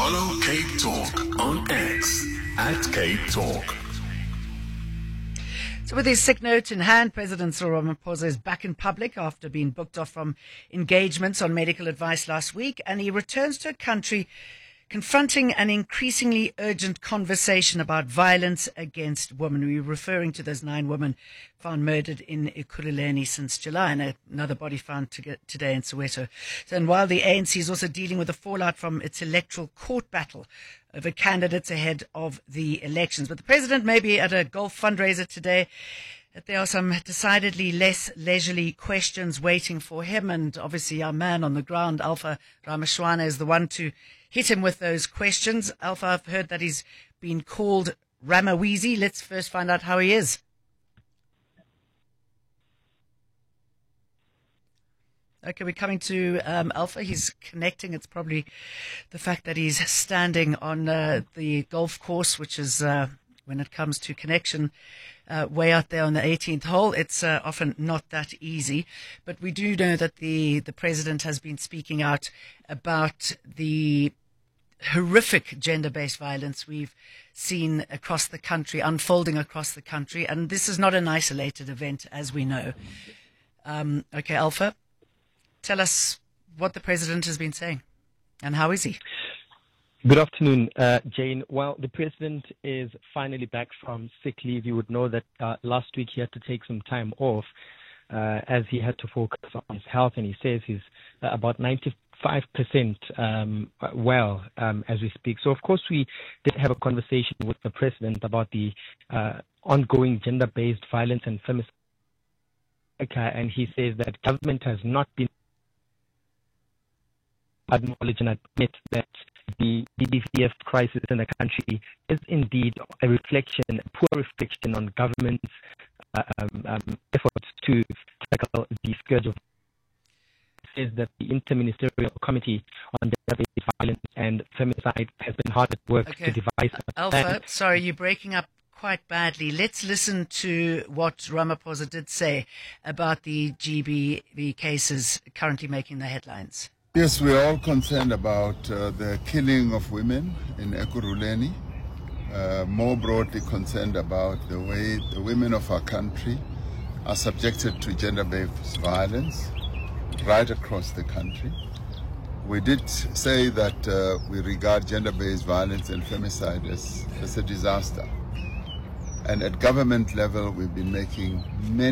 Follow Cape Talk on X at Cape Talk. So with his sick note in hand, President Cyril Ramaphosa is back in public after being booked off from engagements on medical advice last week, and he returns to a country confronting an increasingly urgent conversation about violence against women. We're referring to those 9 women found murdered in Ekurhuleni since July, and another body found today in Soweto. So, and while the ANC is also dealing with the fallout from its electoral court battle over candidates ahead of the elections. But the president may be at a golf fundraiser today. That there are some decidedly less leisurely questions waiting for him, and obviously our man on the ground, Alpha Ramaswana, is the one to hit him with those questions. Alpha, I've heard that he's been called Ramaweezy. Let's first find out how he is. Okay, we're coming to Alpha. He's connecting. It's probably the fact that he's standing on the golf course, which is, when it comes to connection, way out there on the 18th hole. It's often not that easy. But we do know that the president has been speaking out about the horrific gender-based violence we've seen across the country, unfolding across the country. And this is not an isolated event, as we know. Okay, Alpha, tell us what the president has been saying and how is he? Good afternoon, Jane. Well, the president is finally back from sick leave. You would know that last week he had to take some time off as he had to focus on his health, and he says he's about 95% well as we speak. So, of course, we did have a conversation with the president about the ongoing gender-based violence and femicide, and he says that government has not been acknowledge and admit that the GBVF crisis in the country is indeed a reflection, a poor reflection on government's efforts to tackle the scourge of says that the Interministerial Committee on Gender-Based Violence and Femicide has been hard at work to devise Alpha, sorry, you're breaking up quite badly. Let's listen to what Ramaphosa did say about the GBV cases currently making the headlines. Yes, we're all concerned about the killing of women in Ekurhuleni. More broadly concerned about the way the women of our country are subjected to gender-based violence right across the country. We did say that we regard gender-based violence and femicide as a disaster. And at government level, we've been making many